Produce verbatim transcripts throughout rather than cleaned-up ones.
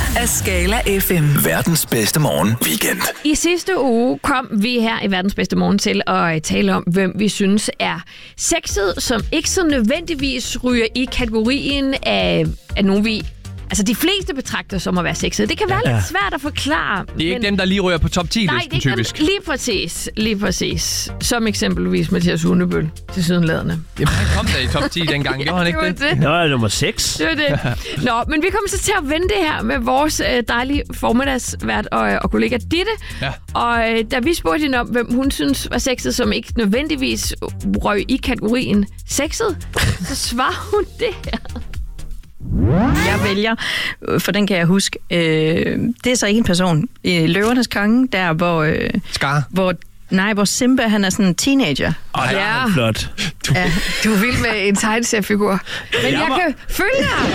af Skala F M. Verdens bedste morgen weekend. I sidste uge kom vi her i Verdens bedste morgen til at tale om, hvem vi synes er sexet, som ikke så nødvendigvis ryger i kategorien af, af nogen vi... Altså, de fleste betragter som at være sexet. Det kan være ja. lidt svært at forklare. Det er ikke men... dem, der lige ryger på top ti-listen, Nej, det er typisk. Dem, lige præcis. Lige præcis. Som eksempelvis Mathias Hundebøl til sydenladende. Jamen, han kom der i top ti dengang. Gjorde han ikke det? det? Nå, nummer seks. Det var det. Nå, men vi kommer så til at vende det her med vores øh, dejlige formiddagsvært og, og kollega Ditte. Ja. Og øh, da vi spurgte hende om, hvem hun synes var sexet, som ikke nødvendigvis røg i kategorien sexet, så svarer hun det her. Jeg vælger, for den kan jeg huske, øh, det er så en person i Løvernes Konge, der hvor... Øh, Scar? Hvor, nej, hvor Simba, han er sådan en teenager. Åh, oh, ja. Er flot. Du, ja. du er vild med en tegneseriefigur. Men jeg, jeg var... kan følge dig.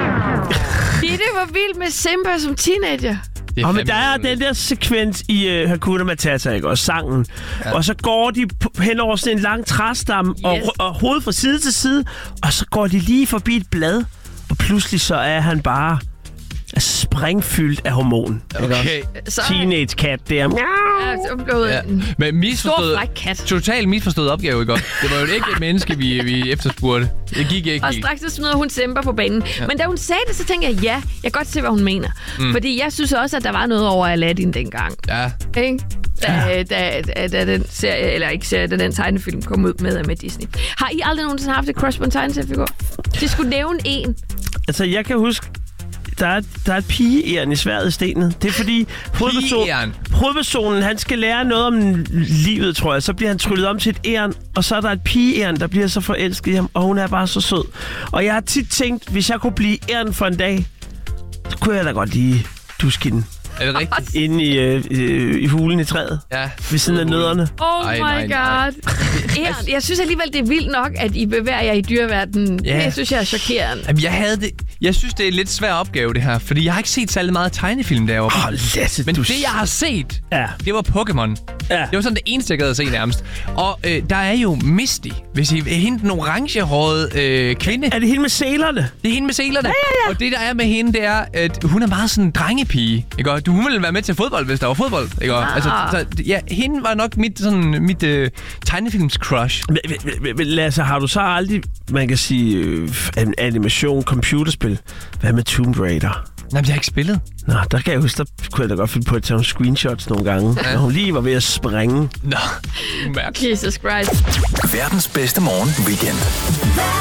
Ditte var vild med Simba som teenager. Og men der er den der sekvens i uh, Hakuna Matata, ikke? Og sangen. Ja. Og så går de hen over sådan en lang træstamme, yes. og, og hovedet fra side til side, og så går de lige forbi et blad, og pludselig så er han bare springfyldt af hormon. Okay. Teenage cat der. Ja, så blev ja. Men misforstået, stor fræk kat. Totalt misforstået opgave, ikke godt? Det var jo ikke et menneske, vi, vi efterspurgte. Det gik ikke. Og straks så smider hun Simba på banen. Ja. Men da hun sagde det, så tænkte jeg, ja, jeg kan godt se, hvad hun mener. Mm. Fordi jeg synes også, at der var noget over Aladdin dengang. Ja. Ikke? Da, ja. da, da, da den serie, eller ikke serie, da den tegnefilm kom ud med, med Disney. Har I aldrig nogensinde haft et crush på en tegneseriefigur? De skulle nævne en. Altså, jeg kan huske, Der er, der er et pigeæren i sværdet i stenet. Det er fordi hovedpersonen, hovedpersonen, han skal lære noget om livet, tror jeg. Så bliver han tryllet om til et æren, og så er der et pigeæren, der bliver så forelsket i ham, og hun er bare så sød. Og jeg har tit tænkt, hvis jeg kunne blive æren for en dag, så kunne jeg da godt lige duske den. Er det rigtigt? Inde i, øh, i hulen i træet. Ja. Ved siden af nødderne. Oh my nej, nej, god. Nej. Jeg synes alligevel, det er vildt nok, at I bevæger jer i dyreverdenen. Ja. Det synes jeg er chokerende. Jamen, jeg havde det... Jeg synes, det er en lidt svær opgave, det her. Fordi jeg har ikke set særlig meget tegnefilm deroppe. Åh, oh, Lasse, Men du... det, jeg har set, ja. det var Pokémon. Ja. Det var sådan det eneste, jeg gad at se nærmest. Og øh, der er jo Misty. Hvis I er hende den orangehårede øh, kvinde. Er det hende med sælerne? Det er hende med sælerne. Ja, ja, ja. Og det, der er med hende, det er, at hun er meget sådan en drengepige. Ikke? Og hun ville være med til fodbold, hvis der var fodbold. Ikke? Ah. Altså, så, ja, hende var nok mit, sådan, mit øh, tegnefilms-crush. Lasse, har du så aldrig, man kan sige, øh, animation, computerspil? Hvad med Tomb Raider? Nej, jeg har ikke spillet. Nå, der kan jeg huske, der kunne jeg da godt finde på at tage nogle screenshots nogle gange, ja. Når hun lige var ved at springe. Nå, Jesus Christ. Verdens bedste morgen weekend.